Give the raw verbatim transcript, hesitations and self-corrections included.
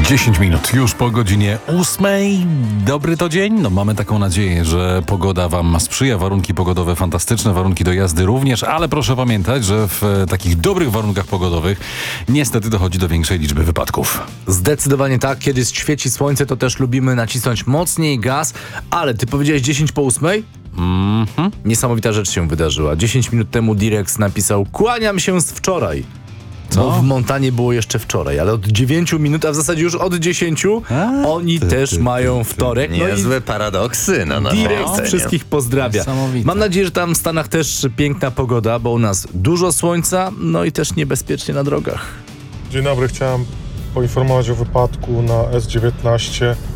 dziesięć minut już po godzinie ósmej. Dobry to dzień? No mamy taką nadzieję, że pogoda wam sprzyja. Warunki pogodowe fantastyczne, warunki do jazdy również, ale proszę pamiętać, że w e, takich dobrych warunkach pogodowych niestety dochodzi do większej liczby wypadków. Zdecydowanie tak. Kiedy świeci słońce, to też lubimy nacisnąć mocniej gaz, ale ty powiedziałeś dziesięć po ósmej? Mhm. Niesamowita rzecz się wydarzyła. dziesięć minut temu Direx napisał: kłaniam się z wczoraj. Co? Bo w Montanie było jeszcze wczoraj, ale od dziewięciu minut, a w zasadzie już od dziesięciu, A, oni ty, też ty, mają ty, wtorek. No i Niezłe paradoksy na naszej Direx scenie. wszystkich pozdrawia. Niesamowite. Mam nadzieję, że tam w Stanach też piękna pogoda, bo u nas dużo słońca, no i też niebezpiecznie na drogach. Dzień dobry, chciałem poinformować o wypadku na S dziewiętnaście